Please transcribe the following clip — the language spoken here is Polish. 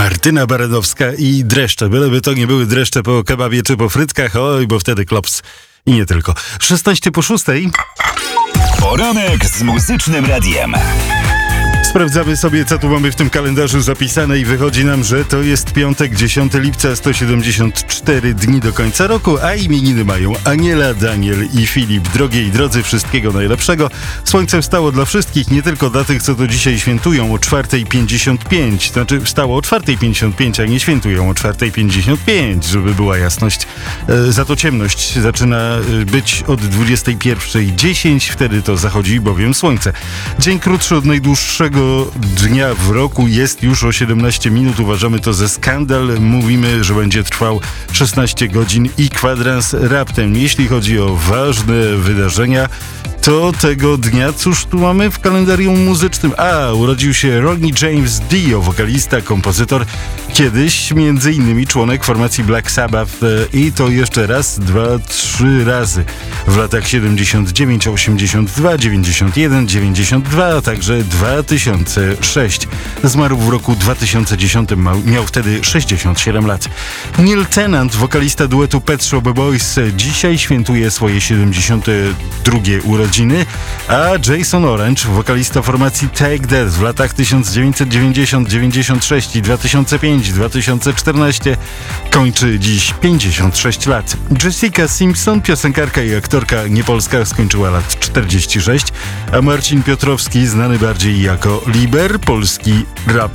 Martyna Baranowska i dreszcze. Byleby to nie były dreszcze po kebabie czy po frytkach, oj, bo wtedy klops i nie tylko. 16:06. Poranek z Muzycznym Radiem. Sprawdzamy sobie, co tu mamy w tym kalendarzu zapisane i wychodzi nam, że to jest piątek, 10 lipca, 174 dni do końca roku, a imieniny mają Aniela, Daniel i Filip. Drogie i drodzy, wszystkiego najlepszego. Słońce wstało dla wszystkich, nie tylko dla tych, co to dzisiaj świętują o 4:55. Znaczy, wstało o 4:55, a nie świętują o 4:55, żeby była jasność. Za to ciemność zaczyna być od 21:10, wtedy to zachodzi bowiem słońce. Dzień krótszy od najdłuższego dnia w roku jest już o 17 minut. Uważamy to za skandal. Mówimy, że będzie trwał 16 godzin i kwadrans raptem. Jeśli chodzi o ważne wydarzenia, to tego dnia, cóż tu mamy w kalendarium muzycznym? Urodził się Ronnie James Dio, wokalista, kompozytor, kiedyś między innymi członek formacji Black Sabbath i to jeszcze raz, 2, 3 razy w latach 79, 82, 91, 92, a także 2006. Zmarł w roku 2010, miał wtedy 67 lat. Neil Tennant, wokalista duetu Pet Shop Boys, dzisiaj świętuje swoje 72 urodziny, a Jason Orange, wokalista formacji Take That w latach 1990, 96 i 2005, 2014 kończy dziś 56 lat. Jessica Simpson, piosenkarka i aktorka niepolska, skończyła lat 46, a Marcin Piotrowski, znany bardziej jako Liber, polski raper,